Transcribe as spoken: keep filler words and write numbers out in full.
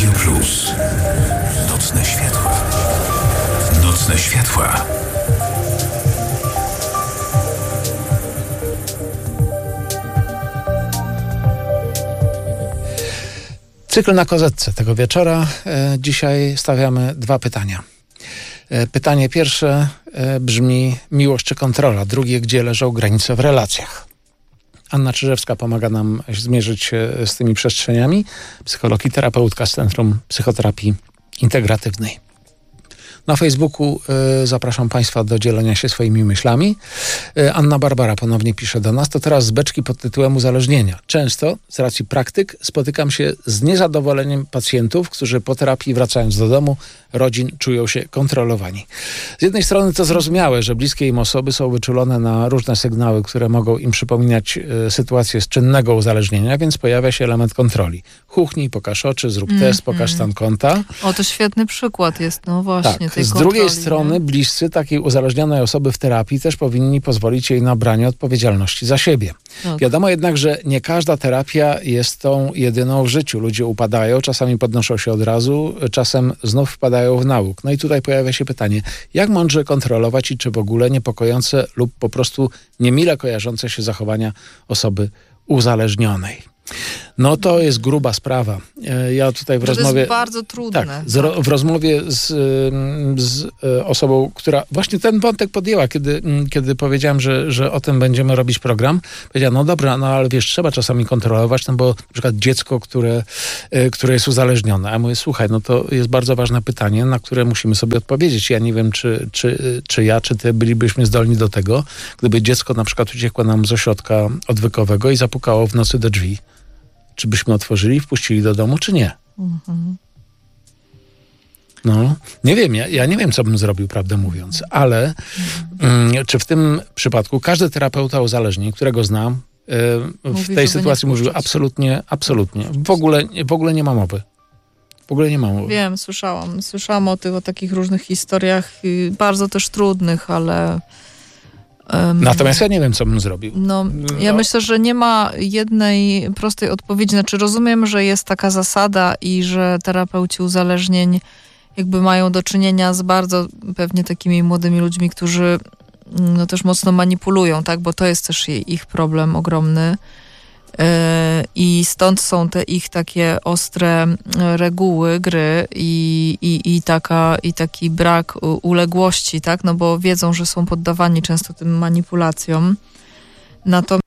Radio Plus. Nocne światła. Nocne światła. Cykl na kozetce tego wieczora. E, dzisiaj stawiamy dwa pytania. E, pytanie pierwsze e, brzmi: miłość czy kontrola? Drugie: gdzie leżą granice w relacjach? Anna Czyżewska pomaga nam zmierzyć się z tymi przestrzeniami. Psycholog i terapeutka z Centrum Psychoterapii Integratywnej. Na Facebooku y, zapraszam Państwa do dzielenia się swoimi myślami. Y, Anna Barbara ponownie pisze do nas. To teraz z beczki pod tytułem uzależnienia. Często, z racji praktyk, spotykam się z niezadowoleniem pacjentów, którzy po terapii, wracając do domu, rodzin, czują się kontrolowani. Z jednej strony to zrozumiałe, że bliskie im osoby są wyczulone na różne sygnały, które mogą im przypominać y, sytuację z czynnego uzależnienia, więc pojawia się element kontroli. Chuchnij, pokaż oczy, zrób mm, test, pokaż mm. stan konta. O, to świetny przykład jest, no właśnie. Tak. Tej Z kontroli, drugiej strony nie? bliscy takiej uzależnionej osoby w terapii też powinni pozwolić jej na branie odpowiedzialności za siebie. Tak. Wiadomo jednak, że nie każda terapia jest tą jedyną w życiu. Ludzie upadają, czasami podnoszą się od razu, czasem znów wpadają w nałóg. No i tutaj pojawia się pytanie, jak mądrze kontrolować i czy w ogóle niepokojące lub po prostu niemile kojarzące się zachowania osoby uzależnionej. No to jest gruba sprawa. Ja tutaj w to rozmowie... To jest bardzo trudne. Tak, z ro, w rozmowie z, z osobą, która właśnie ten wątek podjęła, kiedy, kiedy powiedziałem, że, że o tym będziemy robić program, powiedziała, no dobra, no ale wiesz, trzeba czasami kontrolować, no bo na przykład dziecko, które, które jest uzależnione. A ja mówię, słuchaj, no to jest bardzo ważne pytanie, na które musimy sobie odpowiedzieć. Ja nie wiem, czy, czy, czy ja, czy ty bylibyśmy zdolni do tego, gdyby dziecko na przykład uciekło nam z ośrodka odwykowego i zapukało w nocy do drzwi. Czy byśmy otworzyli, wpuścili do domu, czy nie? Mhm. No, nie wiem, ja, ja nie wiem, co bym zrobił, prawdę mówiąc, ale mhm. mm, czy w tym przypadku każdy terapeuta uzależnień, którego znam, y, w Mówi, tej sytuacji mówił absolutnie, absolutnie. W ogóle, w ogóle nie ma mowy. W ogóle nie ma mowy. Wiem, słyszałam. Słyszałam o tych, o takich różnych historiach, bardzo też trudnych, ale... Um, Natomiast ja nie wiem, co bym zrobił. No, ja no. myślę, że nie ma jednej prostej odpowiedzi. Znaczy rozumiem, że jest taka zasada i że terapeuci uzależnień jakby mają do czynienia z bardzo pewnie takimi młodymi ludźmi, którzy no, też mocno manipulują, tak? Bo to jest też ich problem ogromny. I stąd są te ich takie ostre reguły gry i, i, i, taka, i taki brak uległości, tak? No bo wiedzą, że są poddawani często tym manipulacjom. Natomiast